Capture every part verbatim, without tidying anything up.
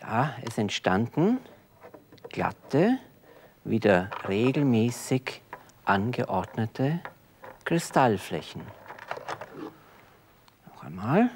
Ja, es entstanden glatte, wieder regelmäßig angeordnete Kristallflächen. Noch einmal.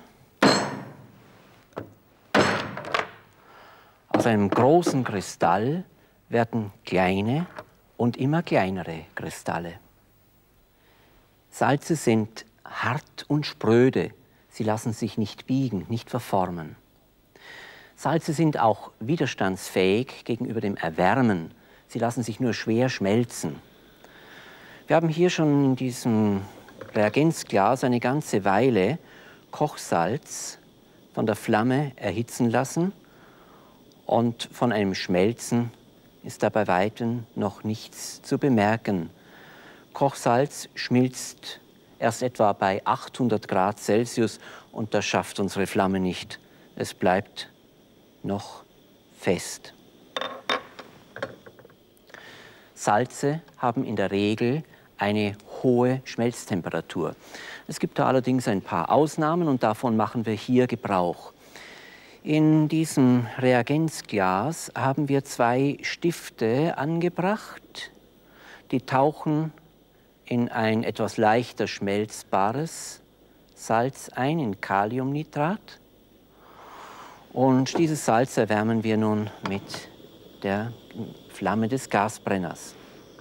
Aus einem großen Kristall werden kleine und immer kleinere Kristalle. Salze sind hart und spröde. Sie lassen sich nicht biegen, nicht verformen. Salze sind auch widerstandsfähig gegenüber dem Erwärmen. Sie lassen sich nur schwer schmelzen. Wir haben hier schon in diesem Reagenzglas eine ganze Weile Kochsalz von der Flamme erhitzen lassen und von einem Schmelzen ist da bei weitem noch nichts zu bemerken. Kochsalz schmilzt erst etwa bei achthundert Grad Celsius und das schafft unsere Flamme nicht. Es bleibt noch fest. Salze haben in der Regel eine hohe Schmelztemperatur. Es gibt da allerdings ein paar Ausnahmen und davon machen wir hier Gebrauch. In diesem Reagenzglas haben wir zwei Stifte angebracht. Die tauchen in ein etwas leichter schmelzbares Salz ein, in Kaliumnitrat. Und dieses Salz erwärmen wir nun mit der Flamme des Gasbrenners.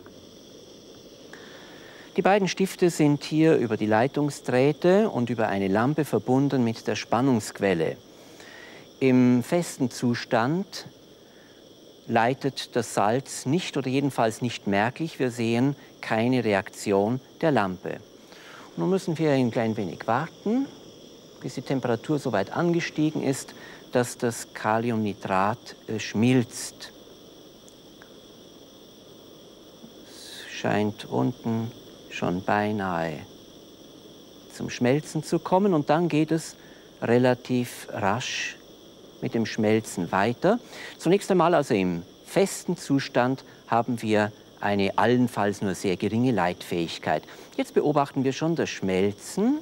Die beiden Stifte sind hier über die Leitungsdrähte und über eine Lampe verbunden mit der Spannungsquelle. Im festen Zustand leitet das Salz nicht oder jedenfalls nicht merklich. Wir sehen keine Reaktion der Lampe. Nun müssen wir ein klein wenig warten, bis die Temperatur so weit angestiegen ist, dass das Kaliumnitrat äh, schmilzt. Es scheint unten schon beinahe zum Schmelzen zu kommen und dann geht es relativ rasch mit dem Schmelzen weiter. Zunächst einmal also im festen Zustand haben wir eine allenfalls nur sehr geringe Leitfähigkeit. Jetzt beobachten wir schon das Schmelzen.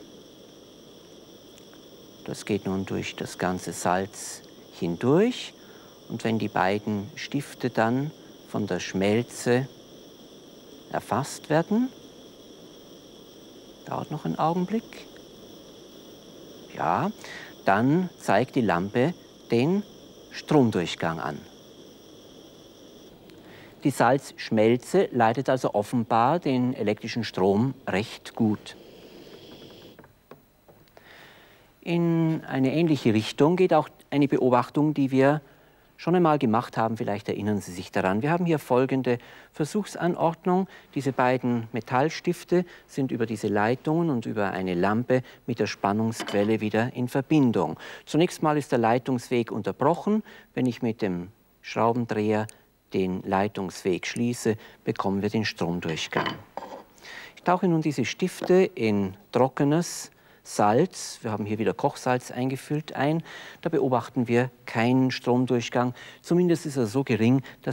Das geht nun durch das ganze Salz hindurch. Und wenn die beiden Stifte dann von der Schmelze erfasst werden, dauert noch einen Augenblick, ja, dann zeigt die Lampe den Stromdurchgang an. Die Salzschmelze leitet also offenbar den elektrischen Strom recht gut. In eine ähnliche Richtung geht auch eine Beobachtung, die wir schon einmal gemacht haben. Vielleicht erinnern Sie sich daran. Wir haben hier folgende Versuchsanordnung. Diese beiden Metallstifte sind über diese Leitungen und über eine Lampe mit der Spannungsquelle wieder in Verbindung. Zunächst mal ist der Leitungsweg unterbrochen. Wenn ich mit dem Schraubendreher den Leitungsweg schließe, bekommen wir den Stromdurchgang. Ich tauche nun diese Stifte in trockenes Salz, wir haben hier wieder Kochsalz eingefüllt, ein. Da beobachten wir keinen Stromdurchgang. Zumindest ist er so gering, dass